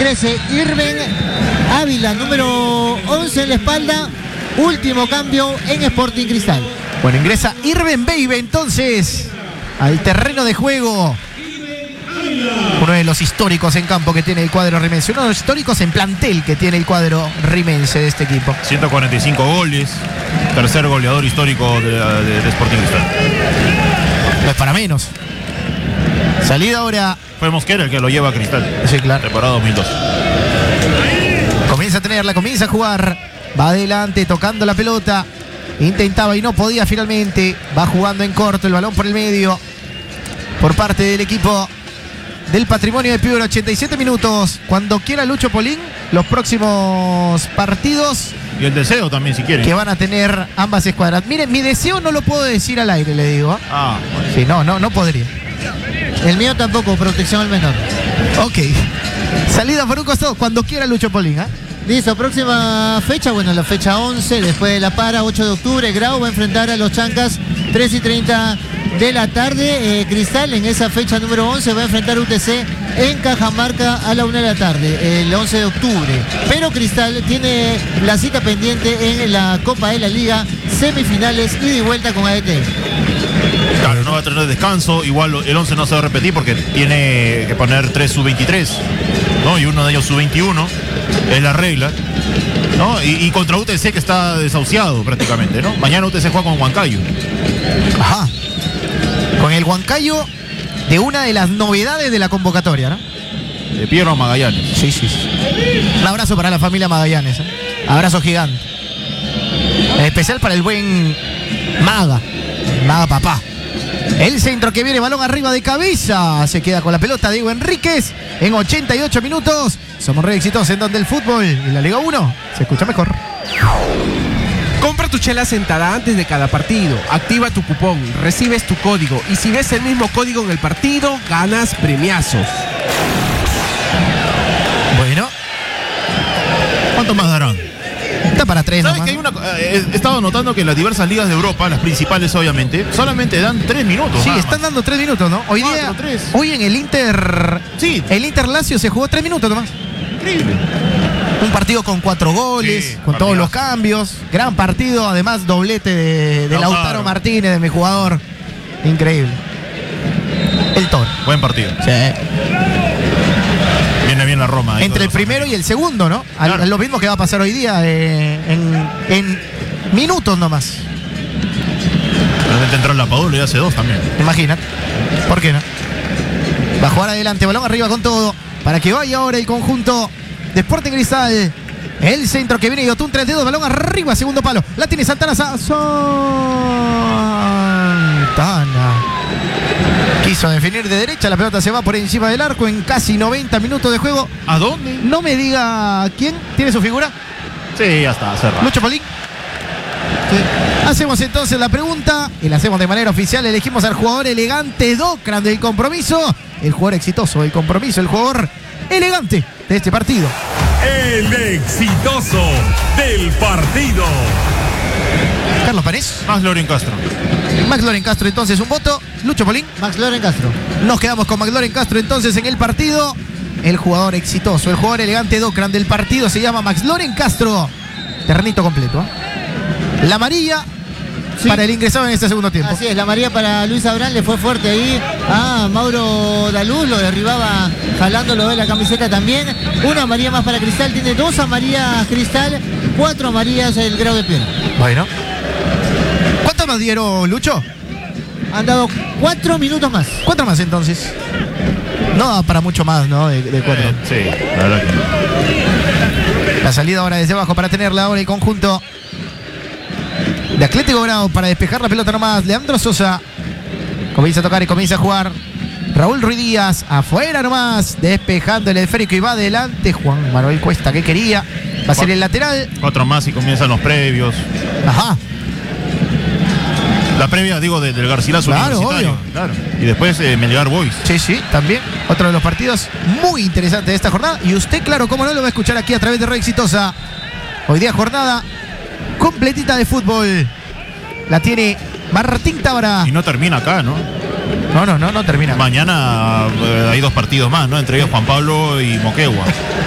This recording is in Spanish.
13, Irving Ávila, número 11 en la espalda. Último cambio en Sporting Cristal. Bueno, ingresa Irving Baby entonces al terreno de juego. Uno de los históricos en campo que tiene el cuadro rimense. Uno de los históricos en plantel que tiene el cuadro rimense de este equipo. 145 goles. Tercer goleador histórico de Sporting Cristal. No es para menos. Salida ahora. Fue Mosquera el que lo lleva a Cristal. Sí, claro. Temporada 2002. Comienza a tenerla, comienza a jugar. Va adelante, tocando la pelota. Intentaba y no podía finalmente. Va jugando en corto, el balón por el medio. Por parte del equipo del Patrimonio de Piura. 87 minutos. Cuando quiera Lucho Polín, los próximos partidos. Y el deseo también, si quiere. Que van a tener ambas escuadras. Miren, mi deseo no lo puedo decir al aire, le digo. Ah, bueno. Sí, no podría. El mío tampoco, protección al menor. Ok. Salida por un costado, cuando quiera Lucho Polín, ¿eh? Listo, próxima fecha, bueno, la fecha 11, después de la para, 8 de octubre, Grau va a enfrentar a los Chancas, 3:30 de la tarde. Cristal en esa fecha número 11 va a enfrentar UTC en Cajamarca a la 1 de la tarde, el 11 de octubre. Pero Cristal tiene la cita pendiente en la Copa de la Liga, semifinales, ida y vuelta con ADT. Claro, no va a tener descanso. Igual el 11 no se va a repetir porque tiene que poner 3 sub-23, ¿no? Y uno de ellos sub-21. Es la regla, ¿no? Y contra UTC que está desahuciado prácticamente, ¿no? Mañana UTC juega con Huancayo. Ajá. Con el Huancayo de una de las novedades de la convocatoria, ¿no? De Piero Magallanes. Sí. Un abrazo para la familia Magallanes, ¿eh? Abrazo gigante. En especial para el buen Maga papá. El centro que viene, balón arriba de cabeza. Se queda con la pelota Diego Enríquez en 88 minutos. Somos re exitosos en donde el fútbol en la Liga 1 se escucha mejor. Compra tu chela sentada antes de cada partido. Activa tu cupón, recibes tu código. Y si ves el mismo código en el partido, ganas premiazos. Bueno. ¿Cuánto más darán? Está para 3 ¿Sabes nomás, que hay he estado notando que en las diversas ligas de Europa, las principales obviamente, solamente dan 3 minutos? Sí, nada están más. dando 3 minutos, ¿no? Hoy 4, día, 3. hoy en el Inter. Sí. El Inter Lazio se jugó 3 minutos nomás. Increíble. Un partido con 4 goles, Sí, con todos los partidazo. cambios. Gran partido, además doblete de Lautaro Martínez, de mi jugador. Increíble. El Toro. Buen partido. Sí. Viene bien la Roma. Entre el primero y el segundo, ¿no? Claro. Lo mismo que va a pasar hoy día en minutos nomás. Realmente entró en la Padula y hace 2 también. Imagínate. ¿Por qué no? Va a jugar adelante, balón arriba con todo. Para que vaya ahora el conjunto de Sporting Cristal. El centro que viene Yotun 3 dedos, balón arriba, segundo palo. La tiene Santana. Quiso definir de derecha, la pelota se va por encima del arco en casi 90 minutos de juego. ¿A dónde? No me diga quién tiene su figura. Sí, ya está, cerrado. Lucho Polín. Sí. Hacemos entonces la pregunta y la hacemos de manera oficial. Elegimos al jugador elegante Docran del compromiso. El jugador exitoso del compromiso. El jugador elegante de este partido. El exitoso del partido. Carlos Párez. Más Loren Castro. Max Loren Castro entonces un voto. Lucho Polín. Max Loren Castro. Nos quedamos con Max Loren Castro entonces en el partido. El jugador exitoso, el jugador elegante Docran del partido se llama Max Loren Castro. Terrenito completo, ¿eh? La amarilla Sí. para el ingresado en este segundo tiempo. Así es, la María para Luis Abrán le fue fuerte ahí a Mauro Daluz, lo derribaba jalándolo de la camiseta también. Una amarilla más para Cristal, tiene 2 amarillas Cristal, 4 amarillas el Grau de Piura. Bueno. ¿Cuánto nos dieron, Lucho? Han dado 4 minutos más. 4 más entonces. No da para mucho más, ¿no? De 4. Sí, la verdad que no. La salida ahora desde abajo para tenerla ahora el conjunto de Atlético Grau para despejar la pelota nomás. Leandro Sosa comienza a tocar y comienza a jugar. Raúl Ruiz Díaz afuera nomás, despejando el esférico y va adelante Juan Manuel Cuesta que quería. Va a ser el lateral. 4 más y comienzan los previos. Ajá. La previa, digo, del Garcilaso Claro, Universitario. obvio. Claro. Y después Melgar Boys. Sí, también. Otro de los partidos muy interesantes de esta jornada. Y usted, claro, cómo no, lo va a escuchar aquí a través de Red Exitosa. Hoy día jornada completita de fútbol. La tiene Martín Tábara. Y no termina acá, ¿no? No termina. Mañana hay 2 partidos más, ¿no? Entre ellos Juan Pablo y Moquegua.